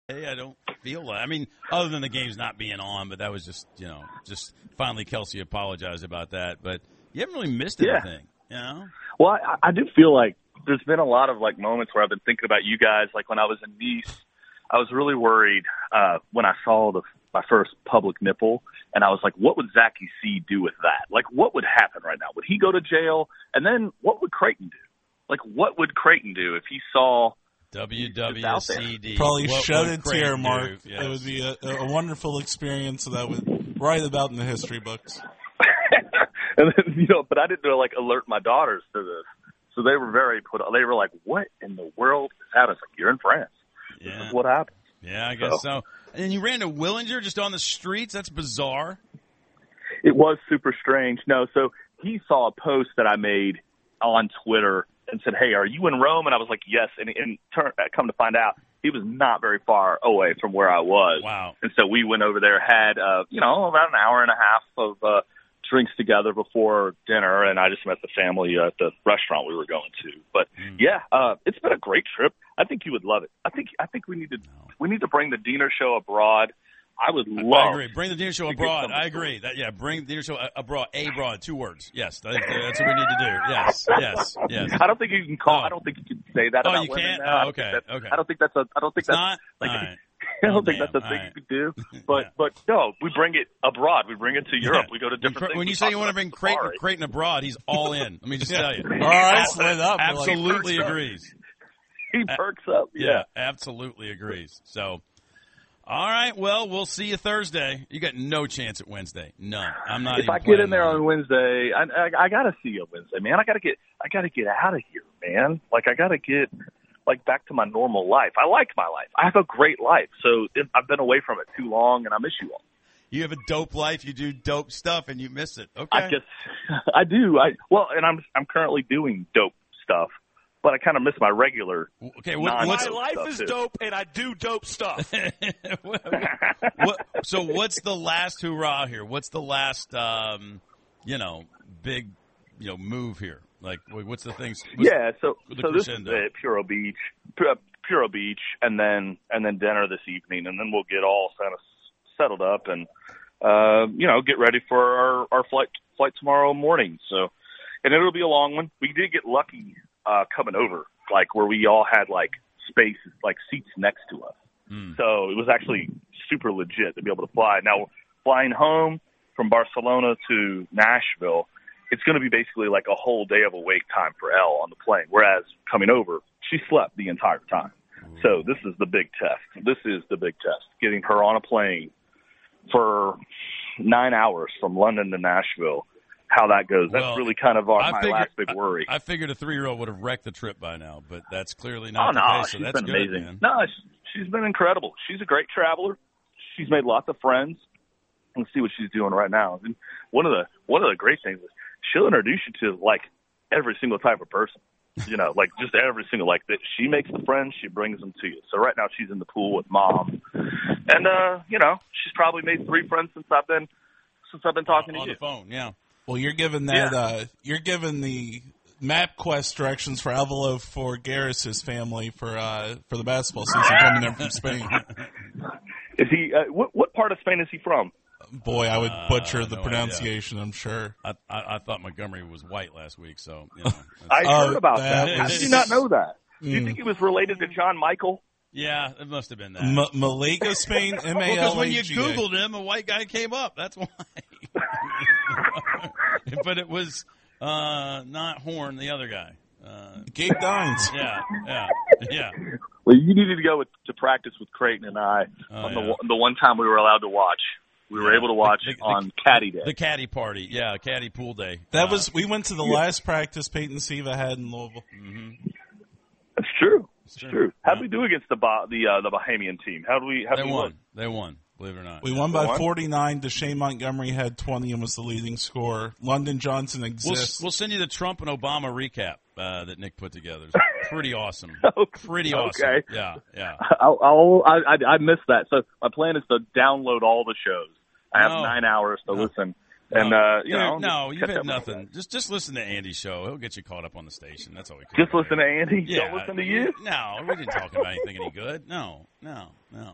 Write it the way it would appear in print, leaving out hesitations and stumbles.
I don't feel that. I mean, other than the game's not being on, but that was just finally Kelsey apologized about that. But you haven't really missed anything, you know? Well, I do feel like there's been a lot of like moments where I've been thinking about you guys. Like when I was in Nice, I was really worried when I saw my first public nipple, and I was like, what would Zachy C do with that? Like, what would happen right now? Would he go to jail? And then what would Creighton do? Like, what would Creighton do if he saw WWCD? Probably shut it here, Mark. Yes. It would be a wonderful experience that would write about in the history books. And then, but I didn't like alert my daughters to this. So they were they were like, what in the world is that? I was like, you're in France. This is what happened. Yeah, I guess so. And then you ran to Willinger just on the streets? That's bizarre. It was super strange. No, so he saw a post that I made on Twitter and said, hey, are you in Rome? And I was like, yes. And come to find out, he was not very far away from where I was. Wow. And so we went over there, had, about an hour and a half of drinks together before dinner, and I just met the family at the restaurant we were going to. But it's been a great trip. I think you would love it. I think we need to bring the Diener Show abroad. I would love. I agree. Bring the Diener Show abroad. I agree. Bring the Diener Show abroad. Abroad. 2 words. Yes, that's what we need to do. Yes. I don't think you can call. I don't think you can say that. Oh, you can't. Now. Okay. I don't think that's a. I don't think that's not. Like, right. I don't think that's a thing you could do. But no, we bring it abroad. We bring it to Europe. We go to different things. When you say you want to bring Creighton abroad, he's all in. Let me just tell you. All right, slid up. Absolutely agrees. He perks up. Yeah, absolutely agrees. So, all right. Well, we'll see you Thursday. You got no chance at Wednesday. None. I'm not. If I get in there on Wednesday, I got to see you Wednesday, man. I got to get out of here, man. Like I got to get back to my normal life. I like my life. I have a great life. So I've been away from it too long, and I miss you all. You have a dope life. You do dope stuff, and you miss it. Okay. I do. And I'm currently doing dope stuff, but I kind of miss my regular. Okay. My life is dope, and I do dope stuff. So what's the last hurrah here? What's the last, big, move here? Like, what's the things? So this is it, Puro Beach, and then dinner this evening, and then we'll get all kind of settled up and get ready for our flight tomorrow morning. So, and it'll be a long one. We did get lucky coming over, like where we all had like space, like seats next to us. So it was actually super legit to be able to fly. Now flying home from Barcelona to Nashville, it's going to be basically like a whole day of awake time for Elle on the plane, whereas coming over, she slept the entire time. So this is the big test. Getting her on a plane for 9 hours from London to Nashville, how that goes. That's really kind of my last big worry. I figured a 3-year-old would have wrecked the trip by now, but that's clearly not the case. So she's that's been good, amazing. Man. No, she's been incredible. She's a great traveler. She's made lots of friends. Let's see what she's doing right now. And one of the great things is she'll introduce you to like every single type of person, like just every single, like that. She makes the friends, she brings them to you. So right now she's in the pool with Mom, and she's probably made 3 friends since I've been talking to you on the phone. Yeah. Well, you're giving that. You're giving the MapQuest directions for envelope for Garris's family for the basketball season coming there from Spain. Is he? What part of Spain is he from? Boy, I would butcher the pronunciation. Idea. I'm sure. I thought Montgomery was white last week, so I heard about that. How did you not know that? Do you think he was related to John Michael? Yeah, it must have been that. Malaga, Spain, M-A-L-A-G-A. Because when you Googled him, a white guy came up. That's why. But it was not Horn, the other guy. Gabe Dines. Yeah. Well, you needed to go to practice with Creighton and I on the one time we were allowed to watch. We were able to watch on Caddy Day. The Caddy Party, Caddy Pool Day. We went to the last practice Peyton Siva had in Louisville. Mm-hmm. That's true. It's true. How did we do against the Bahamian team? They won. They won. Believe it or not. We won by 49. Deshae Montgomery had 20 and was the leading scorer. London Johnson exists. We'll send you the Trump and Obama recap that Nick put together. It's pretty awesome. Pretty awesome. Okay. Yeah. I missed that. So my plan is to download all the shows. I have 9 hours to listen. And you've had nothing. Just listen to Andy's show. He'll get you caught up on the station. That's all we can. Just listen to Andy. Yeah. Don't listen to you. No, we didn't talk about anything any good. No.